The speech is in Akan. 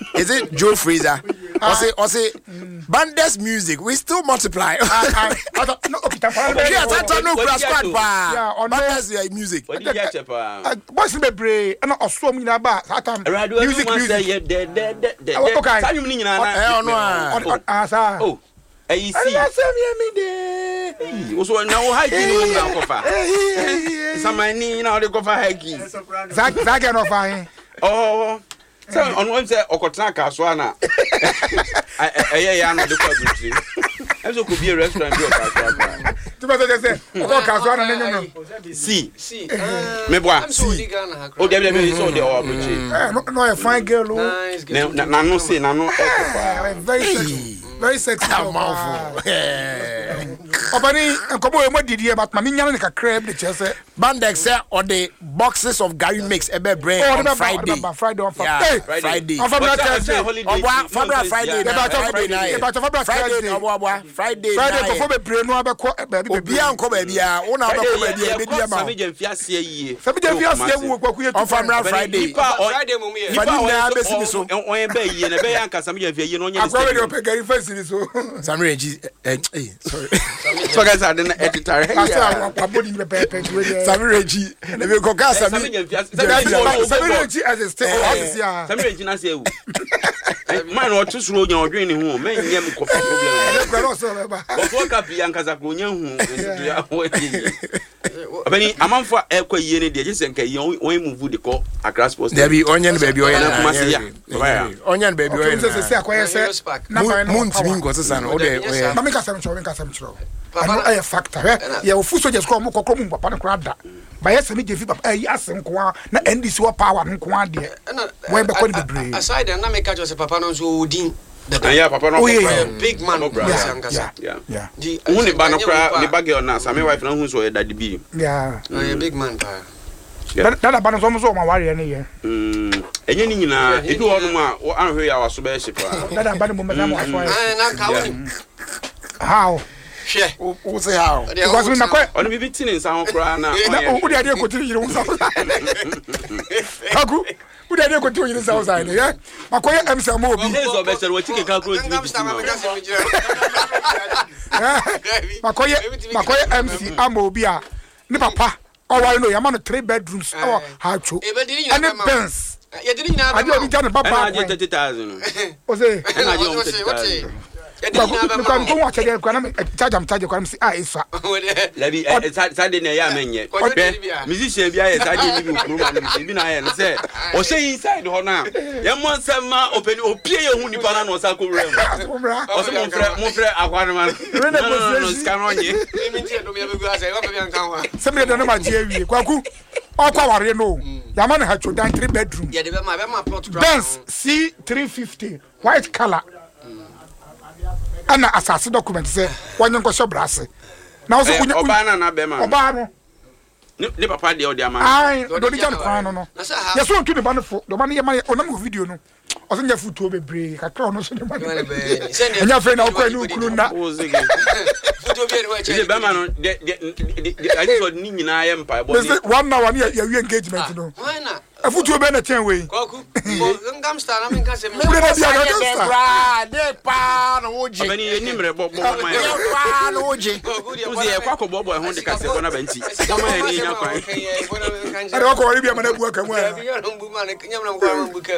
Is it Joe Fraser? Or say Bandes music, we still multiply. No, squad yeah, on Bandes music. What did you chepa? Boys be brave and also me na ba music. Okay. Tell me na. Oh. Hey, see. Also now hiking now kofa. Samani now the kofa hiking. Zag no fine. Oh. So on one say okotna kaso na. Ya no the quadruple. Eso could be a restaurant do kaso. Tu vas say kaso na no. See. Me boa. Oh, they so they are no a fine girl. Na no say na no. Very sexy. Obani enkomo e mo didi e but mami nyane ka crab the chese Bandex say or the boxes of Gary mix ebe brain on Friday. Friday on Friday. On Thursday. Friday. Friday. Friday for be brain no abeko baby obi anko ba bia wo na abeko ba bia be dia ma Sami Fiase yie wu kwaku ye on Friday. Friday mo me Fadi na be sini so on be yie na be yanka Sami Fiase yie no nya Agwa we ope Gary face ni so Sami Reggie sorry so guys are the editor here abodi be pepe Sami Reggie na be ko ka Sami Reggie as a stay officer Sami Reggie na say man o to suro nya odwen ni hu men nyem ko problem but what ka bi anka za ko nya hu ya ho abani amanfo ekwa yie ne de je senka yi on move de ko Accra Sports there be onye no baby oya na kuma se ya onye no baby oya na se akoye se na muntimi ngo sesa no de oya mama ka sam chiro ano aye factor ya ofuso je score mo kokro mu papa ne kra da ba ya sami je fi papa ayi asen ko na NDC wa power nko ade we be ko ni bebre aside na make just papa no so odin yeah, papa no big man yeah who ni ba no kra ni bag on na sami wife na hu so e daddy bi yeah big man pa dada ba no so mo so ma ware ne ye enye ni nyina edu hono ma anhwe ya waso be hye pa dada ba no mo na mo aso na ka woni how she who say how because we na ko ono bibi tini nsa ho kra na o de ade ko tiri yire wo sa kagu o de ade ko tiri yire sa sa ne ye makoye MC mo obi ezo be sere wo chike ka kro tiri makoye MC amo obi a ni papa o wale no ya ma no 3 bedrooms o ha cho and Benz ya diri nyina ade obi ja ne papa na 30,000 o say na je 30,000 ko wa chede ko na charge ko na si isa labi sade na ya menye musician bia ya sade ni bi kuruma na bi na ya say o say inside ho na ya mo nsema openi opie ye hu nipa na no sa ko rem o say mo frɛ akware man no scan onye mi tie do me be gua say wa pe an kan wa se me de na ma je awie kwaku okwa ware no ya ma na ha cho dan 3 bedroom ya de be ma plot ground Benz C350 white color ana asase document say wonye nko so brase na so kunya obana na be ma oba no ne papa de odi ama ai do di jan kwa no ya so ntu de ba no fo do ba no ye ma onam video no o se nya futuo bebre kakra no so de ba nya fe na okwa ni ukuru na futuo bi ni wa che be ma no de ali so ni nyina ye mpa bo ni 1 hour ni ya wi engagement no why na futuo be na chen we kwaku ngam star na min ka se me de bra de pa no oje abani eni mre bo ma ya pa no oje uzi e kwako bobo e ho de ka se ko na banti mama e ni nya kwan ade ko wari bi amana bu aka mu a ya no bu ma ne nyam na ko ma bu